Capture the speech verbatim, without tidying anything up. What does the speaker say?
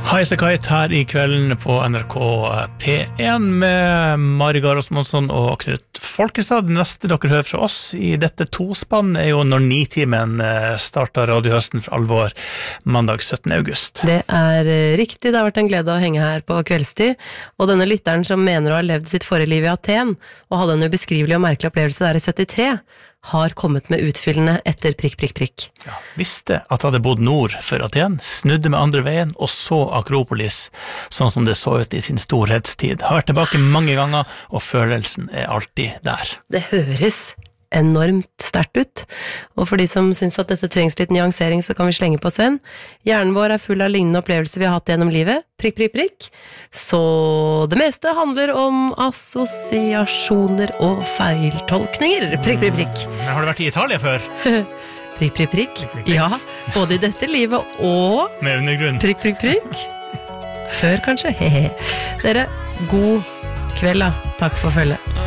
Highasakite her I kvelden på N R K P1 med Mari Garasmonsson og Knut Folkestad. Det neste dere hører fra oss I dette tospann er jo når Nitimen starter radiohøsten for alvor mandag syttende august. Det er riktig, det har vært en glede å henge her på kveldstid, og denne lytteren som mener å ha levd sitt forrige liv I Aten, og hadde en ubeskrivelig og merkelig opplevelse der I syttitre, har kommet med utfyllende etter prikk, prikk, prikk. Ja, visste at jeg hadde bodd nord for Aten, snudde med andre veien og så Akropolis, sånn som det så ut I sin storhetstid. Har vært tilbake mange ganger, og følelsen er alltid der. Det høres enormt sterkt ut, og for de som synes at dette trengs litt nyansering, så kan vi slenge på Sven. Hjernen vår er full av lignende opplevelser vi har hatt gjennom livet, prikk, prikk, prikk. Så det meste handler om assosiasjoner og feiltolkninger, prikk, prikk, prikk. Men har du vært I Italia før? Prikk, prikk, prikk. Ja, både I dette livet og med undergrunn. Prikk, prikk, prikk. Før kanskje, hehe. Dere, god kveld da. Takk for følget.